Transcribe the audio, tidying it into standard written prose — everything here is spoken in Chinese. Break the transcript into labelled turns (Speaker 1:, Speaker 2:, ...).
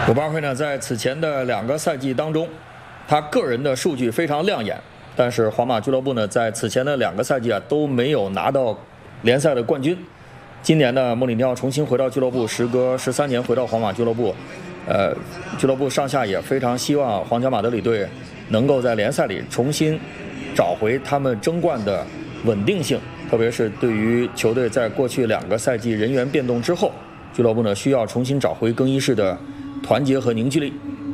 Speaker 1: 伍巴佩呢，在此前的2个赛季当中，他个人的数据非常亮眼，但是皇马俱乐部呢，在此前的2个赛季都没有拿到联赛的冠军。今年呢，穆里尼奥重新回到俱乐部，时隔13年回到皇马俱乐部，俱乐部上下也非常希望皇家马德里队能够在联赛里重新找回他们争冠的稳定性，特别是对于球队在过去2个赛季人员变动之后，俱乐部呢需要重新找回更衣室的团结和凝聚力。